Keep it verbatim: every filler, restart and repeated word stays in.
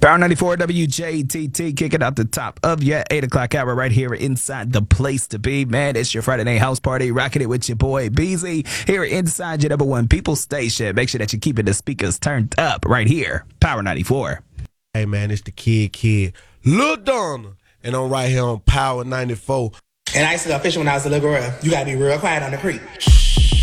Power ninety-four W J T T kicking out the top of your eight o'clock hour right here inside the place to be. Man, it's your Friday night house party. Rocking it with your boy Beezy here inside your number one people station. Make sure that you're keeping the speakers turned up right here. Power ninety-four. Hey, man, it's the kid, kid. Lil Donna. And I'm right here on Power ninety-four. And I used to go fishing when I was a little girl. You gotta be real quiet on the creek.